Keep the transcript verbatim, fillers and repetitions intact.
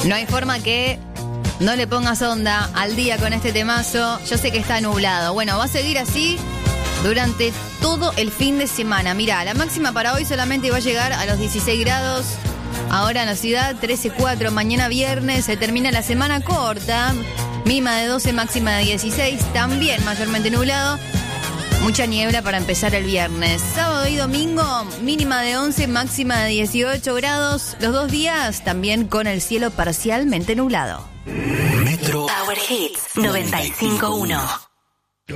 No hay forma que no le pongas onda al día con este temazo. Yo sé que está nublado. Bueno, va a seguir así durante todo el fin de semana. Mirá, la máxima para hoy solamente va a llegar a los dieciséis grados. Ahora en la ciudad, trece coma cuatro. Mañana viernes se termina la semana corta. Mínima de doce, máxima de dieciséis. También mayormente nublado. Mucha niebla para empezar el viernes. Sábado y domingo, mínima de once, máxima de dieciocho grados. Los dos días también con el cielo parcialmente nublado. Metro Power Hits noventa y cinco punto uno.